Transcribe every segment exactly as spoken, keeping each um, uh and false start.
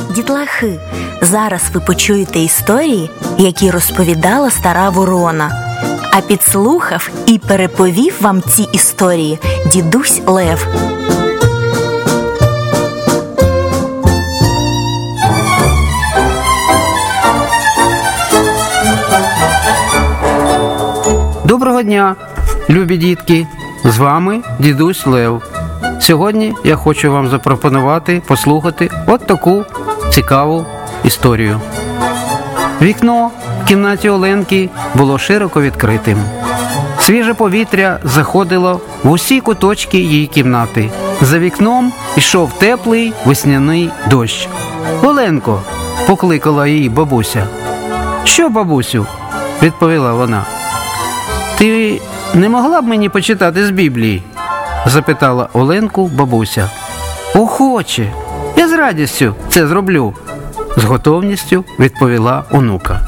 Дітлахи, зараз ви почуєте історії, які розповідала стара ворона. А підслухав і переповів вам ці історії дідусь Лев. Доброго дня, любі дітки! З вами дідусь Лев. Сьогодні я хочу вам запропонувати послухати от таку цікаву історію. Вікно в кімнаті Оленки було широко відкритим. Свіже повітря заходило в усі куточки її кімнати. За вікном йшов теплий весняний дощ. «Оленко!» – покликала її бабуся. «Що, бабусю?» – відповіла вона. «Ти не могла б мені почитати з Біблії?» – запитала Оленку бабуся. «Охоче! Я з радістю це зроблю!» – з готовністю відповіла онука.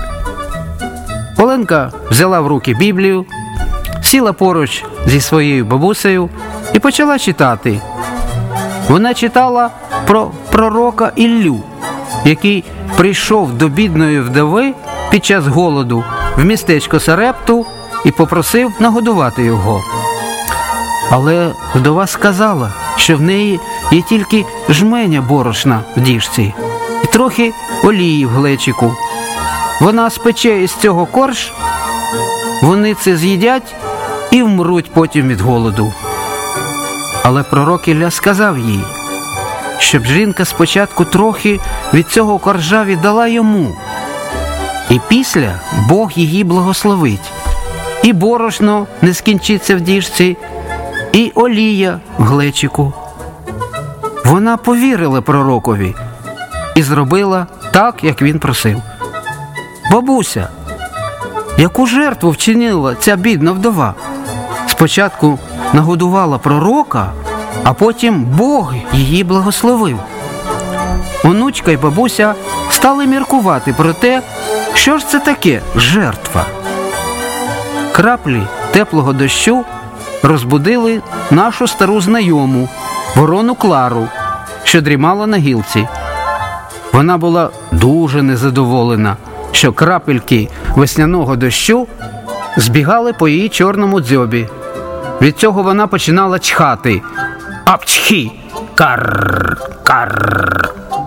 Оленка взяла в руки Біблію, сіла поруч зі своєю бабусею і почала читати. Вона читала про пророка Іллю, який прийшов до бідної вдови під час голоду в містечко Сарепту і попросив нагодувати його. Але вдова сказала, що в неї є тільки жменя борошна в діжці і трохи олії в глечику. Вона спече із цього корж, вони це з'їдять і вмруть потім від голоду. Але пророк Ілля сказав їй, щоб жінка спочатку трохи від цього коржа віддала йому, і після Бог її благословить. І борошно не скінчиться в діжці, і олія в глечику. Вона повірила пророкові і зробила так, як він просив. «Бабуся, яку жертву вчинила ця бідна вдова? Спочатку нагодувала пророка, а потім Бог її благословив». Онучка й бабуся стали міркувати про те, що ж це таке жертва. Краплі теплого дощу розбудили нашу стару знайому, ворону Клару, що дрімала на гілці. Вона була дуже незадоволена, що крапельки весняного дощу збігали по її чорному дзьобі. Від цього вона починала чхати. «Апчхі! Карр! Карр!»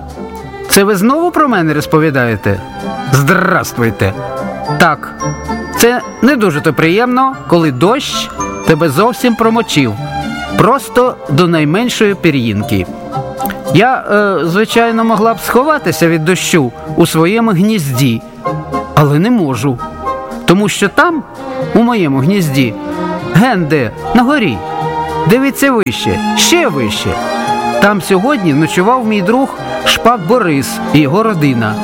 «Це ви знову про мене розповідаєте? Здравствуйте!» «Так, це не дуже-то приємно, коли дощ тебе зовсім промочив, просто до найменшої пір'їнки. Я, е, звичайно, могла б сховатися від дощу у своєму гнізді, але не можу, тому що там, у моєму гнізді, ген-де, на горі, дивіться вище, ще вище. Там сьогодні ночував мій друг Шпак Борис і його родина.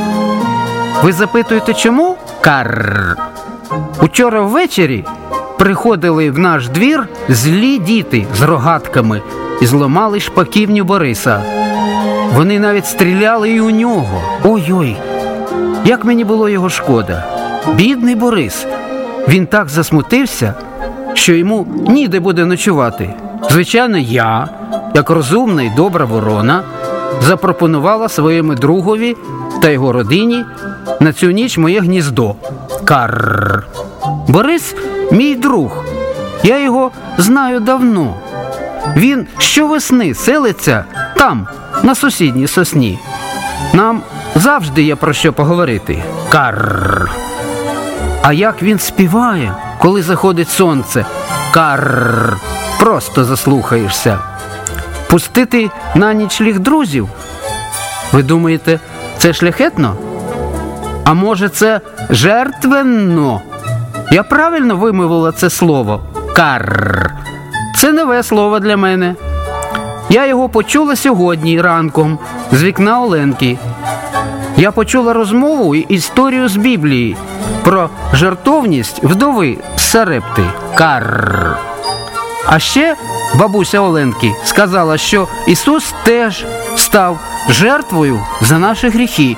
Ви запитуєте, чому? Карр. Учора ввечері приходили в наш двір злі діти з рогатками і зламали шпаківню Бориса. Вони навіть стріляли і у нього. Ой-ой, як мені було його шкода. Бідний Борис. Він так засмутився, що йому ніде буде ночувати. Звичайно, я, як розумна і добра ворона, запропонувала своєму другові та його родині на цю ніч моє гніздо. Карр. Борис – мій друг. Я його знаю давно. Він щовесни селиться там, на сусідній сосні. Нам завжди є про що поговорити. Карр. А як він співає, коли заходить сонце? Карр. Просто заслухаєшся. Пустити на нічліг друзів? Ви думаєте, це шляхетно? А може це жертвенно? Я правильно вимовила це слово? Карр. Це нове слово для мене. Я його почула сьогодні ранком з вікна Оленки. Я почула розмову і історію з Біблії про жертовність вдови з Сарепти. Карр. А ще бабуся Оленки сказала, що Ісус теж став жертвою за наші гріхи.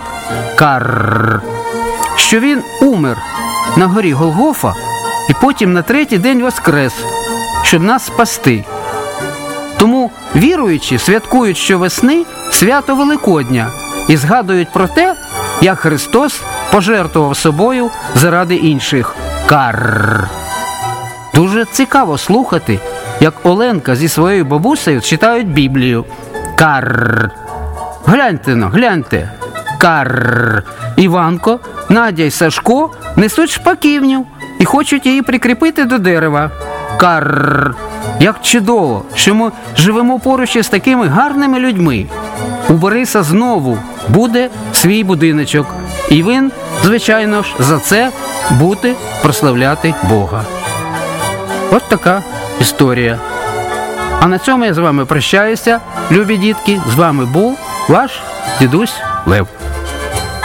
Карр. Що Він умер на горі Голгофа і потім на третій день воскрес, щоб нас спасти. Тому віруючі святкують щовесни свято Великодня і згадують про те, як Христос пожертвував собою заради інших. Карр. Дуже цікаво слухати, як Оленка зі своєю бабусею читають Біблію. Карр. Гляньте-но, гляньте. Карр. Іванко, Надя й Сашко несуть шпаківню і хочуть її прикріпити до дерева. Карр. Як чудово, що ми живемо поруч із такими гарними людьми. У Бориса знову буде свій будиночок. І він, звичайно ж, за це буде прославляти Бога. От така історія. А на цьому я з вами прощаюся, любі дітки. З вами був ваш дідусь Лев.